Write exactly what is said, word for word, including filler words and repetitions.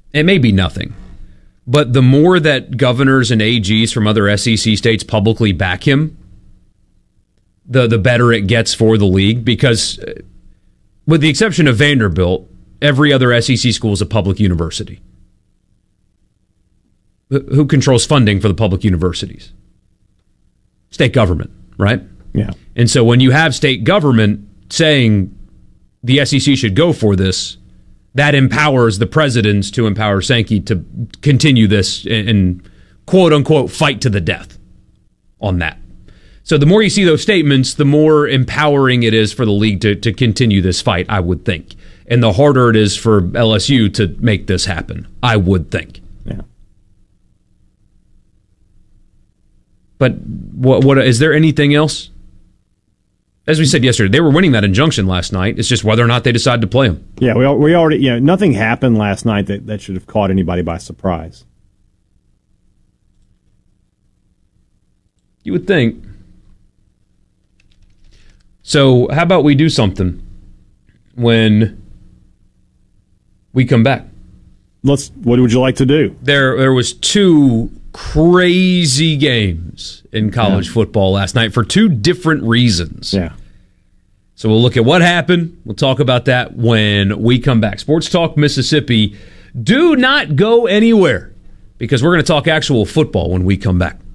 It may be nothing. But the more that governors and A Gs from other S E C states publicly back him, the the better it gets for the league. Because with the exception of Vanderbilt, every other S E C school is a public university. Who controls funding for the public universities? State government, right? Yeah. And so when you have state government saying the S E C should go for this, that empowers the presidents to empower Sankey to continue this and, quote unquote, fight to the death on that. So the more you see those statements, the more empowering it is for the league to, to continue this fight, I would think. And the harder it is for L S U to make this happen, I would think. Yeah. But what, what is there anything else? As we said yesterday, they were winning that injunction last night. It's just whether or not they decide to play them. Yeah, we we already, you know, nothing happened last night that, that should have caught anybody by surprise. You would think. So how about we do something when we come back? Let's. What would you like to do? There, there was two crazy games in college yeah. football last night for two different reasons. Yeah. So we'll look at what happened. We'll talk about that when we come back. Sports Talk Mississippi. Do not go anywhere because we're going to talk actual football when we come back.